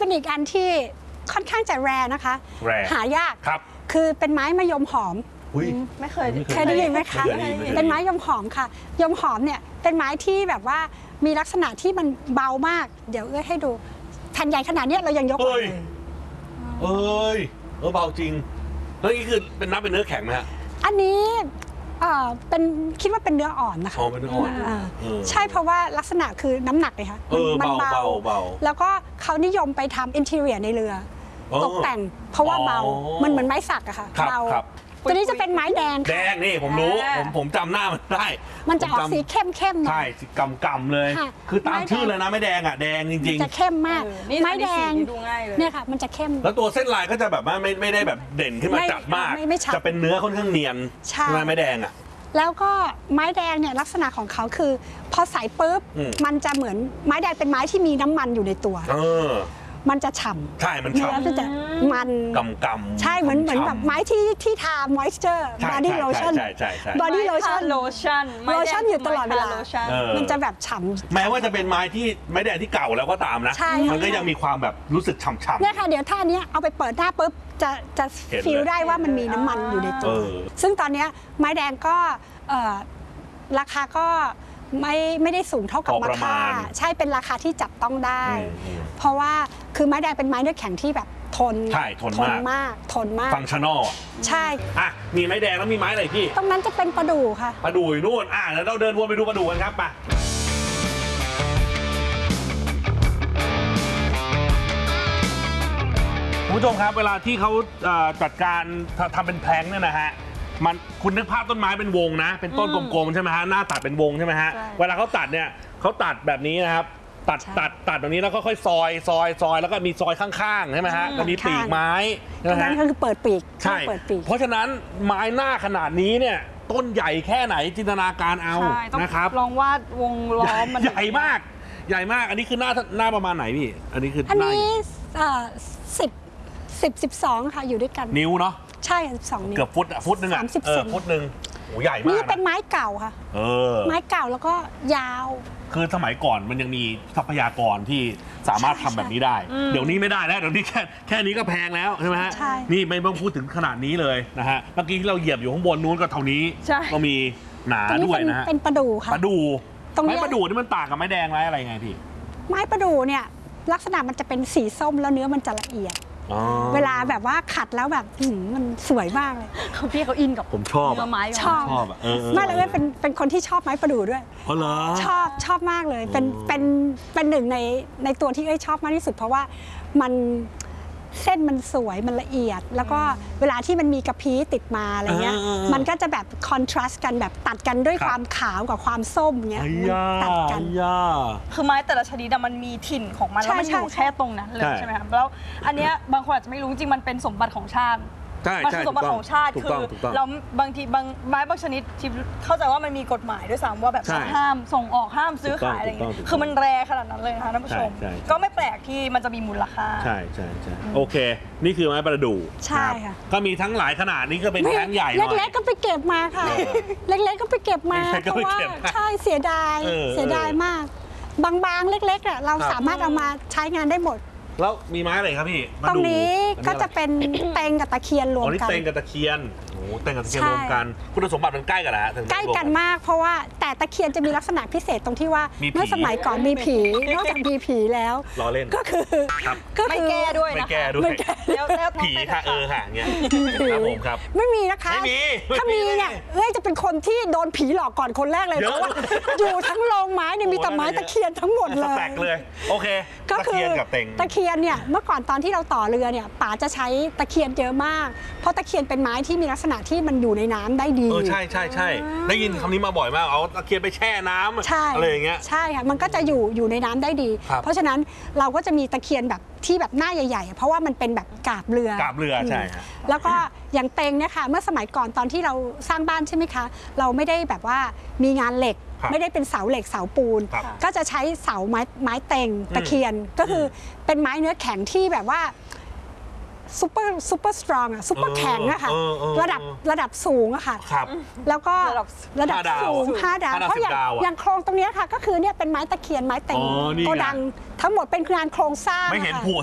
เป็นอีกอันที่ค่อนข้างจะแรนะคะ หายากครับคือเป็นไม้มะยมหอมไม่เคยได้ยินไหมคะเป็นไม้ยมหอมค่ะยมหอมเนี่ยเป็นไม้ที่แบบว่ามีลักษณะที่มันเบามากเดี๋ยวให้ดูแผ่นใหญ่ขนาดนี้เรายังยกเลยเบาจริงแล้วนี่คือเป็นนับเป็นเนื้อแข็งไหมฮะอันนี้เป็นคิดว่าเป็นเนื้ออ่อนนะคะเป็นเนื้ออ่อนใช่เพราะว่าลักษณะคือน้ำหนักเลยค่ะมันเบาแล้วก็เขานิยมไปทำอินทีเรียในเรือตกแต่งเพราะว่าเบามันเหมือนไม้สักอะค่ะเบาตัวนี้จะเป็นไม้แดงนี่ผมรู้ผมจำหน้ามันได้มันจะออกสีเข้มๆหน่อยใช่สีกำเลยคือตามชื่อเลยนะไม้แดงอ่ะแดงจริงๆจะเข้มมากไม้แดงเนี่ยค่ะมันจะเข้มแล้วตัวเส้นลายก็จะแบบว่าไม่ได้แบบเด่นขึ้นมาจัดมากจะเป็นเนื้อค่อนข้างเนียนใช่ไม้แดงอ่ะแล้วก็ไม้แดงเนี่ยลักษณะของเขาคือพอใส่ปุ๊บมันจะเหมือนไม้แดงเป็นไม้ที่มีน้ำมันอยู่ในตัวมันจะฉ่ำใช่มันฉ่ำจะมันกำใช่เหมือนแบบไม้ที่ทามอยส์เจอร์บอดี้โลชั่นบอดี้โลชั่นอยู่ตลอดเวลามันจะแบบฉ่ำแม้ว่าจะเป็นไม้ที่ไม้แดงที่เก่าแล้วก็ตามนะมันก็ยังมีความแบบรู้สึกฉ่ำเนี่ยค่ะเดี๋ยวท่านี้เอาไปเปิดหน้าปุ๊บจะฟีลได้ว่ามันมีน้ำมันอยู่ในตัวซึ่งตอนนี้ไม้แดงก็ราคาก็ไม่ได้สูงเท่ากับราคาใช่เป็นราคาที่จับต้องได้เพราะว่าคือไม้แดงเป็นไม้เนื้อแข็งที่แบบทนมากฟังชั่นอลใช่มีไม้แดงแล้วมีไม้อะไรพี่ตรงนั้นจะเป็นประดู่ค่ะประดู่อยู่นู่นแล้วเราเดินวนไปดูประดู่กันครับไปคุณผู้ชมครับเวลาที่เขาจัดการทำเป็นแพลงเนี่ยนะฮะมันคุณนึกภาพต้นไม้เป็นวงนะเป็นต้นกลมๆใช่ไหมฮะหน้าตัดเป็นวงใช่ไหมฮะเวลาเขาตัดเนี่ยเขาตัดแบบนี้นะครับตัดตรงนี้แล้วก็ค่อยซอยแล้วก็มีซอยข้างๆใช่ไหมฮะก็มีปีกไม้ตรงนั้นก็คือเปิดปีกใช่เพราะฉะนั้นไม้หน้าขนาดนี้เนี่ยต้นใหญ่แค่ไหนจินตนาการเอานะครับลองวาดวงล้อมมันใหญ่มากอันนี้คือหน้าประมาณไหนพี่อันนี้คืออันนี้12ค่ะอยู่ด้วยกันนิ้วเนาะใช่12นิ้วเกือบฟุตนึงฟุตนึงโอ้ใหญ่มากนี่เป็นไม้เก่าค่ะไม้เก่าแล้วก็ยาวคือสมัยก่อนมันยังมีทรัพยากรที่สามารถทำแบบนี้ได้เดี๋ยวนี้ไม่ได้แล้วเดี๋ยวนี้แค่นี้ก็แพงแล้วใช่ไหมฮะนี่ไม่ต้องพูดถึงขนาดนี้เลยนะฮะเมื่อกี้ที่เราเหยียบอยู่ข้างบนนู้นก็เท่านี้ก็มีหนาด้วยนะฮะเป็นประดู่ค่ะประดู่ไม้ประดู่นี่มันต่างกับไม้แดงไม้อะไรไงพี่ไม้ประดู่เนี่ยลักษณะมันจะเป็นสีส้มแล้วเนื้อมันจะละเอียดเวลาแบบว่าขัดแล้วแบบมันสวยมากเลยพี่เขาอินกับผมชอบไม้ชอบไม่เลยเป็นคนที่ชอบไม้ประดู่ด้วยเหรอชอบมากเลยเป็นหนึ่งในตัวที่ชอบมากที่สุดเพราะว่ามันเส้นมันสวยมันละเอียดแล้วก็เวลาที่มันมีกระพี้ติดมาอะไรเงี้ยมันก็จะแบบคอนทราสต์กันแบบตัดกันด้วยความขาวกับความส้มเงี้ยตัดกันคือไม้แต่ละชนิดมันมีถิ่นของมันแล้วมันอยู่แค่ตรงนั้นเลยใช่ไหมครับแล้วอันเนี้ยบางคนอาจจะไม่รู้จริงมันเป็นสมบัติของชาติมันคือสมบัติของชาติคือเราบางทีไม้บางชนิดที่เข้าใจว่ามันมีกฎหมายด้วยซ้ำว่าแบบห้ามส่งออกห้ามซื้อขายอะไรอย่างเงี้ยคือมันแรขนาดนั้นเลยนะคะท่านผู้ชมก็ไม่แปลกที่มันจะมีมูลค่าใช่โอเคนี่คือไม้ประดู่ใช่ค่ะก็มีทั้งหลายขนาดนี้ก็เป็นแท่งใหญ่เล็กๆก็ไปเก็บมาค่ะเล็กๆก็ไปเก็บมาเพราะว่าใช่เสียดายมากบางๆเล็กๆอ่ะเราสามารถเอามาใช้งานได้หมดแล้วมีไม้อะไรครับพี่ตรงนี้ก็จะเป็นเต็งกับตะเคียนรวมกันเต็งกับตะเคียนเต็งกับตะเคียนรวมกันคุณสมบัติมันใกล้กันนะใกล้กันมากเพราะว่าแต่ตะเคียนจะมีลักษณะพิเศษตรงที่ว่าเมื่อสมัยก่อนมีผีนอกจากมีผีแล้วก็คือไม่แก้ด้วยนะแล้วผีค่ะค่ะเงี้ยครับผมครับไม่มีนะคะถ้ามีเนี่ยจะเป็นคนที่โดนผีหลอกก่อนคนแรกเลยเพราะว่าอยู่ทั้งโรงไม้เนี่ยมีแต่ไม้ตะเคียนทั้งหมดเลยแตกเลยโอเคก็คือตะเคียนเนี่ยเมื่อก่อนตอนที่เราต่อเรือเนี่ยป๋าจะใช้ตะเคียนเยอะมากเพราะตะเคียนเป็นไม้ที่มีลักษณะที่มันอยู่ในน้ำได้ดีใช่ได้ยินคำนี้มาบ่อยมากเอาตะเคียนไปแช่น้ำอะไรอย่างเงี้ยใช่ค่ะมันก็จะอยู่ในน้ำได้ดีเพราะฉะนั้นเราก็จะมีตะเคียนแบบที่แบบหน้าใหญ่ๆเพราะว่ามันเป็นแบบกาบเรือใช่แล้วก็อย่างเต็งเนี่ยค่ะเมื่อสมัยก่อนตอนที่เราสร้างบ้านใช่ไหมคะเราไม่ได้แบบว่ามีงานเหล็กไม่ได้เป็นเสาเหล็กเสาปูนก็จะใช้เสาไม้เต็งตะเคียนก็คือเป็นไม้เนื้อแข็งที่แบบว่าซูเปอร์สตรองซูเปอร์แข็งอะค่ะระดับสูงอะค่ะแล้วก็ระดับสูง5 ดาวเพราะอย่างโครงตรงนี้ค่ะก็คือเนี่ยเป็นไม้ตะเคียนไม้เต็งโกดังทั้งหมดเป็นงานโครงสร้างไม่เห็นผัว